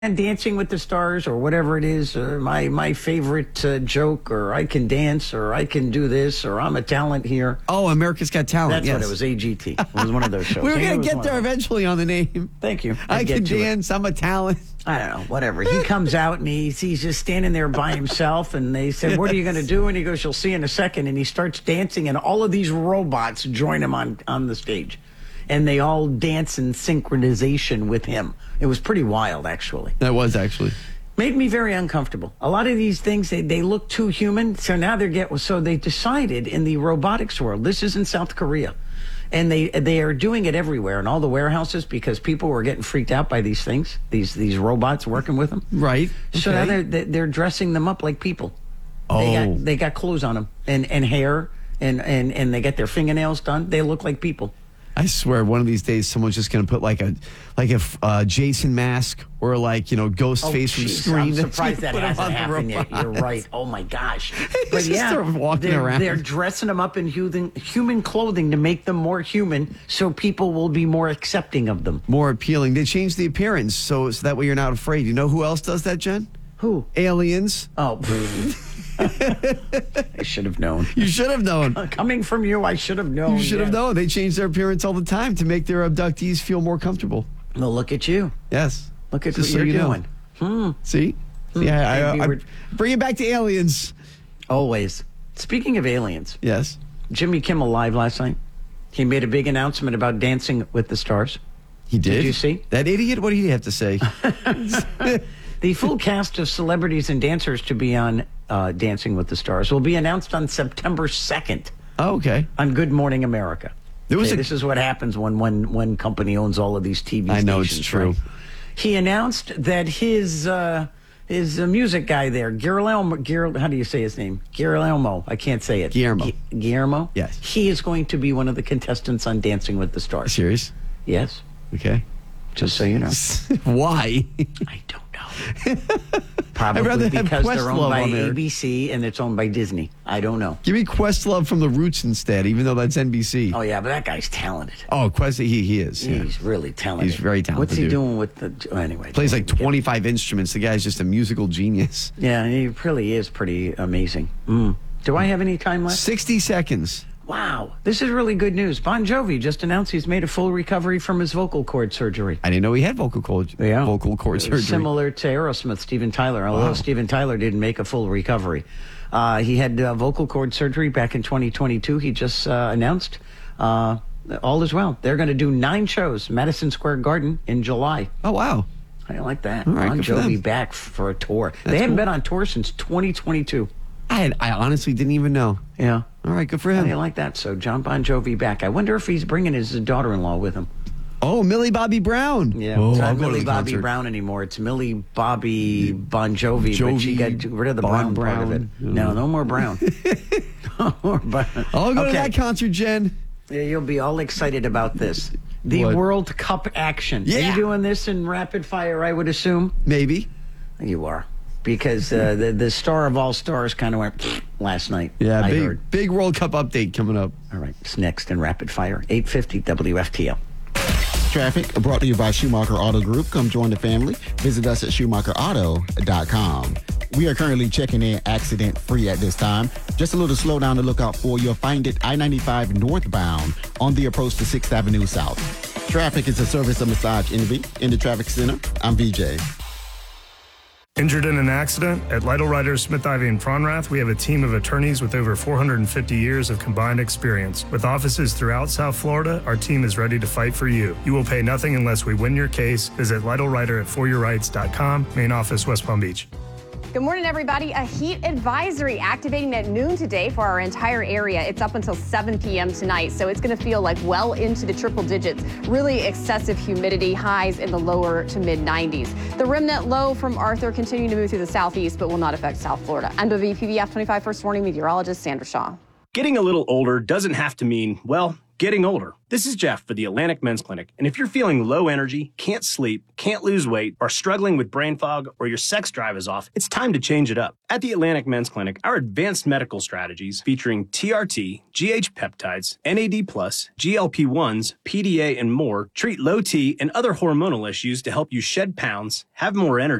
And Dancing with the Stars or whatever it is, or my favorite joke, or I can dance, or I can do this, or I'm a talent here. Oh, America's Got Talent. That's what it was, AGT. It was one of those shows. We were going to get there eventually on the name. Thank you. I can dance, I'm a talent. I don't know, whatever. He comes out and he's just standing there by himself, and they said, what are you going to do? And he goes, you'll see in a second. And he starts dancing, and all of these robots join him on the stage. And they all dance in synchronization with him. It was pretty wild, actually. That was actually. Made me very uncomfortable. A lot of these things, they look too human. So now they decided in the robotics world, this is in South Korea, and they are doing it everywhere in all the warehouses because people were getting freaked out by these things, these robots working with them. Right. Okay. So now they're dressing them up like people. Oh. They got clothes on them and hair and they get their fingernails done. They look like people. I swear, one of these days, someone's just going to put like a Jason mask or ghost face from Scream. I'm surprised that hasn't happened yet. You're right. Oh my gosh! But yeah, they're dressing them up in human clothing to make them more human, so people will be more accepting of them, more appealing. They change the appearance so that way you're not afraid. You know who else does that, Jen? Who? Aliens. Oh. I should have known. You should have known. Coming from you, I should have known. You should have known. They change their appearance all the time to make their abductees feel more comfortable. Well, look at you. Yes. Look at what you're doing. See? Yeah, I bring it back to aliens. Always. Speaking of aliens. Yes. Jimmy Kimmel Live last night. He made a big announcement about Dancing with the Stars. He did? Did you see? That idiot? What did he have to say? The full cast of celebrities and dancers to be on Dancing with the Stars will be announced on September 2nd. Oh, okay. On Good Morning America. This is what happens when one company owns all of these TV stations. I know, it's true. Right? He announced that his music guy there, Guillermo, how do you say his name? Guillermo. I can't say it. Guillermo? Yes. He is going to be one of the contestants on Dancing with the Stars. Serious? Yes. Okay. Just so you know. Why? I don't know. Probably because they're owned by ABC and it's owned by Disney. I don't know. Give me Questlove from The Roots instead, even though that's NBC. Oh, yeah, but that guy's talented. Oh, he is. Yeah. He's really talented. He's very talented. What's he doing with the... Anyway. Plays like 25 instruments. The guy's just a musical genius. Yeah, he really is pretty amazing. Do I have any time left? 60 seconds. Wow, this is really good news. Bon Jovi just announced he's made a full recovery from his vocal cord surgery. I didn't know he had vocal cord surgery. Similar to Aerosmith, Steven Tyler, although Steven Tyler didn't make a full recovery. He had vocal cord surgery back in 2022. He just announced all is well. They're going to do 9 shows, Madison Square Garden, in July. Oh, wow. I like that. All right, Bon Jovi back for a tour. They haven't been on tour since 2022. I honestly didn't even know. Yeah. All right, good for him. I like that. So John Bon Jovi back. I wonder if he's bringing his daughter-in-law with him. Oh, Millie Bobby Brown. Yeah, it's not Millie Bobby Brown ananymore. It's Millie Bobby Bon Jovi, but she got rid of the brown part of it. No more brown. No more brown. I'll go to that concert, Jen. Yeah, you'll be all excited about this. The World Cup action. Yeah. Are you doing this in rapid fire, I would assume? Maybe. You are. Because the star of all stars kind of went last night. Yeah, big World Cup update coming up. All right, it's next in Rapid Fire, 8:50 WFTL. Traffic brought to you by Schumacher Auto Group. Come join the family. Visit us at SchumacherAuto.com. We are currently checking in accident-free at this time. Just a little slowdown to look out for. You'll find it I-95 northbound on the approach to 6th Avenue South. Traffic is a service of Massage Envy. In the Traffic Center, I'm VJ. Injured in an accident? At Lytle Ryder, Smith Ivy, and Pronrath, we have a team of attorneys with over 450 years of combined experience. With offices throughout South Florida, our team is ready to fight for you. You will pay nothing unless we win your case. Visit Lytle Ryder at foryourrights.com. Main office, West Palm Beach. Good morning, everybody. A heat advisory activating at noon today for our entire area. It's up until 7 p.m. tonight, so it's going to feel like well into the triple digits. Really excessive humidity, highs in the lower to mid 90s. The remnant low from Arthur continuing to move through the southeast, but will not affect South Florida. I'm WPVF 25 First Warning meteorologist Sandra Shaw. Getting a little older doesn't have to mean, well, getting older. This is Jeff for the Atlantic Men's Clinic, and if you're feeling low energy, can't sleep, can't lose weight, are struggling with brain fog, or your sex drive is off, it's time to change it up. At the Atlantic Men's Clinic, our advanced medical strategies featuring TRT, GH peptides, NAD+, GLP-1s, PDA, and more treat low T and other hormonal issues to help you shed pounds, have more energy,